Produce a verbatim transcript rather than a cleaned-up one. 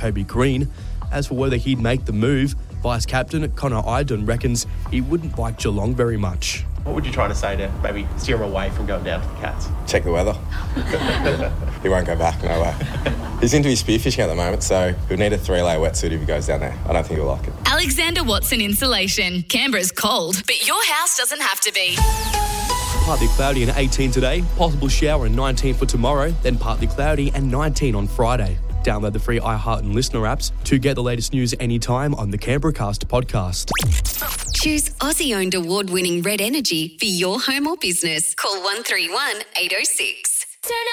Toby Green. As for whether he'd make the move, Vice-Captain Connor Idun reckons he wouldn't like Geelong very much. What would you try to say to maybe steer him away from going down to the Cats? Check the weather. He won't go back, no way. He's into his spearfishing at the moment, so he'll need a three-layer wetsuit if he goes down there. I don't think he'll like it. Alexander Watson Insulation. Canberra's cold, but your house doesn't have to be. Partly cloudy and eighteen today, possible shower and nineteen for tomorrow, then partly cloudy and nineteen on Friday. Download the free iHeart and Listener apps to get the latest news anytime on the Canberracast podcast. Choose Aussie-owned award-winning Red Energy for your home or business. Call one three one, eight oh six. Turn